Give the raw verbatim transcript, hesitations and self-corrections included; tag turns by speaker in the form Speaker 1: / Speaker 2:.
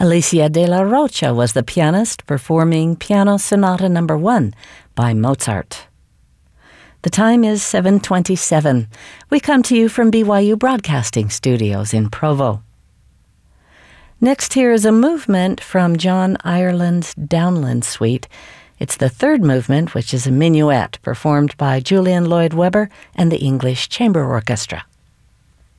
Speaker 1: Alicia de la Rocha was the pianist performing Piano Sonata Number One by Mozart. The time is seven twenty-seven. We come to you from B Y U Broadcasting Studios in Provo. Next here is a movement from John Ireland's Downland Suite. It's the third movement, which is a minuet performed by Julian Lloyd Webber and the English Chamber Orchestra.